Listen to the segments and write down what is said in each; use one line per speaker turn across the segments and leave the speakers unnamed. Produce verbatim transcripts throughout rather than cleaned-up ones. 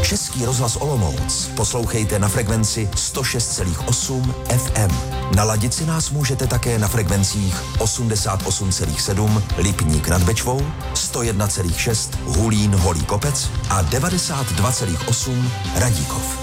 Český rozhlas Olomouc poslouchejte na frekvenci sto šest celá osm F M. Naladit si nás můžete také na frekvencích osmdesát osm celá sedm Lipník nad Bečvou, sto jedna celá šest Hulín Holý Kopec a devadesát dva celá osm Radíkov.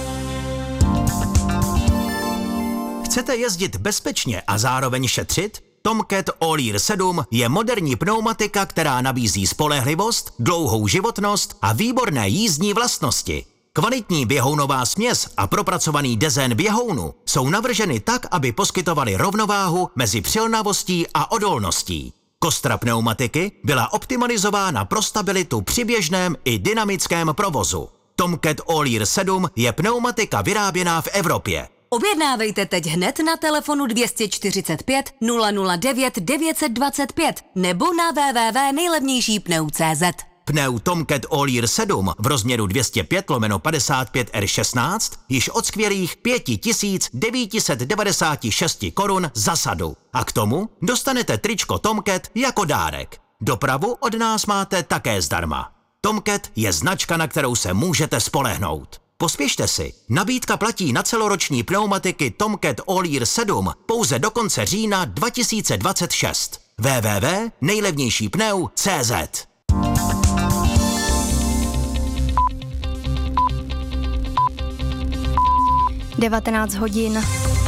Chcete jezdit bezpečně a zároveň šetřit? Tomcat All-Year sedm je moderní pneumatika, která nabízí spolehlivost, dlouhou životnost a výborné jízdní vlastnosti. Kvalitní běhounová směs a propracovaný dezén běhounu jsou navrženy tak, aby poskytovaly rovnováhu mezi přilnavostí a odolností. Kostra pneumatiky byla optimalizována pro stabilitu při běžném i dynamickém provozu. Tomcat All-Year sedm je pneumatika vyráběná v Evropě.
Objednávejte teď hned na telefonu dvě stě čtyřicet pět nula nula devět devět set dvacet pět nebo na w w w tečka nejlevnější pneu tečka cé zet.
Pneu Tomcat All-Year sedm v rozměru dvě stě pět lomeno padesát pět R šestnáct již od skvělých pět tisíc devět set devadesát šest korun za sadu. A k tomu dostanete tričko Tomcat jako dárek. Dopravu od nás máte také zdarma. Tomcat je značka, na kterou se můžete spolehnout. Pospěšte si, nabídka platí na celoroční pneumatiky Tomcat All-Year sedm pouze do konce října dva tisíce dvacet šest. w w w tečka nejlevnější pneu tečka cé zet.
devatenáct hodin.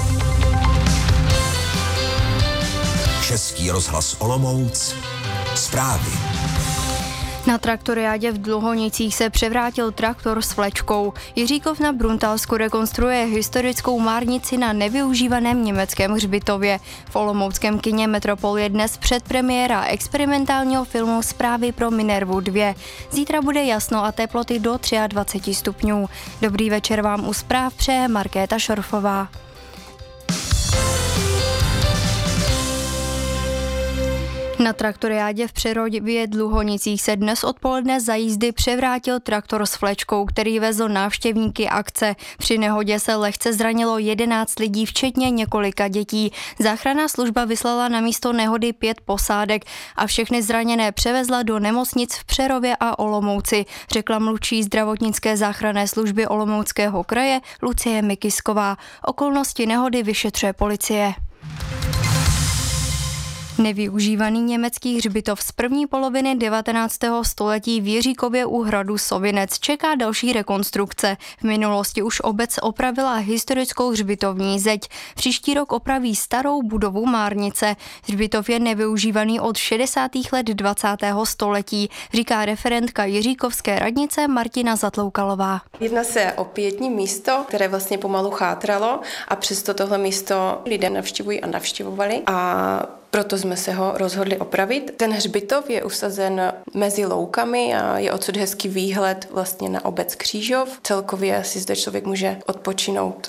Český rozhlas Olomouc. Zprávy.
Na traktoriádě v Dluhonicích se převrátil traktor s vlečkou. Jiříkov na Bruntalsku rekonstruuje historickou márnici na nevyužívaném německém hřbitově. V olomouckém kině Metropol je dnes předpremiéra experimentálního filmu Zprávy pro Minervu dva. Zítra bude jasno a teploty do dvacet tři stupňů. Dobrý večer vám u zpráv přeje Markéta Šorfová. Na traktoriádě v Přerově Dluhonicích se dnes odpoledne za jízdy převrátil traktor s vlečkou, který vezl návštěvníky akce. Při nehodě se lehce zranilo jedenáct lidí, včetně několika dětí. Záchranná služba vyslala na místo nehody pět posádek a všechny zraněné převezla do nemocnic v Přerově a Olomouci, řekla mluvčí zdravotnické záchranné služby Olomouckého kraje Lucie Mikisková. Okolnosti nehody vyšetřuje policie. Nevyužívaný německý hřbitov z první poloviny devatenáctého století v Jiříkově u hradu Sovinec čeká další rekonstrukce. V minulosti už obec opravila historickou hřbitovní zeď. Příští rok opraví starou budovu márnice. Hřbitov je nevyužívaný od šedesátých let dvacátého století, říká referentka Jiříkovské radnice Martina Zatloukalová.
Jedná se o pietní místo, které vlastně pomalu chátralo a přesto tohle místo lidé navštěvují a navštěvovali a proto jsme se ho rozhodli opravit. Ten hřbitov je usazen mezi loukami a je odsud hezký výhled vlastně na obec Křížov. Celkově si zde člověk může odpočinout.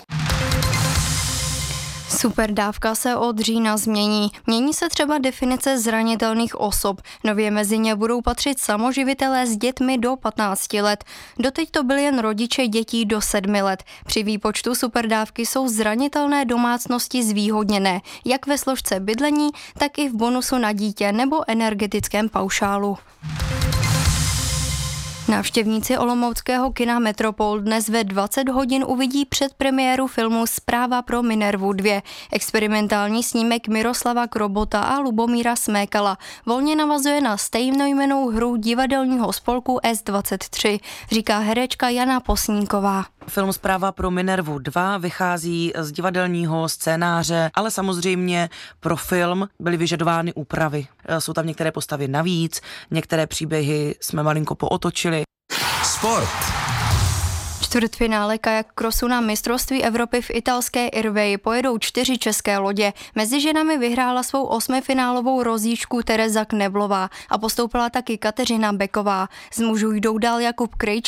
Superdávka se od října změní. Mění se třeba definice zranitelných osob. Nově mezi ně budou patřit samoživitelé s dětmi do patnácti let. Doteď to byly jen rodiče dětí do sedmi let. Při výpočtu superdávky jsou zranitelné domácnosti zvýhodněné, jak ve složce bydlení, tak i v bonusu na dítě nebo energetickém paušálu. Návštěvníci olomouckého kina Metropol dnes ve dvacet hodin uvidí předpremiéru filmu Zpráva pro Minervu dva. Experimentální snímek Miroslava Krobota a Lubomíra Smékala volně navazuje na stejnojmennou hru divadelního spolku S dvacet tři, říká herečka Jana Posníková.
Film Zpráva pro Minervu dva vychází z divadelního scénáře, ale samozřejmě pro film byly vyžadovány úpravy. Jsou tam některé postavy navíc, některé příběhy jsme malinko pootočili.
Sport.
Čtvrtfinále kajak krosu na mistrovství Evropy v italské Irveji pojedou čtyři české lodě. Mezi ženami vyhrála svou osmifinálovou rozjížďku Tereza Kneblová a postoupila taky Kateřina Beková. Z mužů jdou dál Jakub Krejčí